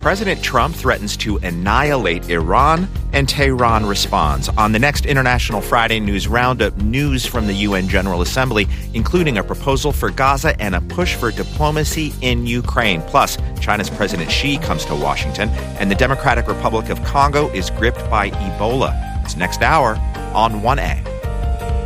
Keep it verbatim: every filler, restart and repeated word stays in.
President Trump threatens to annihilate Iran, and Tehran responds. On the next International Friday News Roundup, news from the U N General Assembly, including a proposal for Gaza and a push for diplomacy in Ukraine. Plus, China's President Xi comes to Washington, and the Democratic Republic of Congo is gripped by Ebola. It's next hour on one A.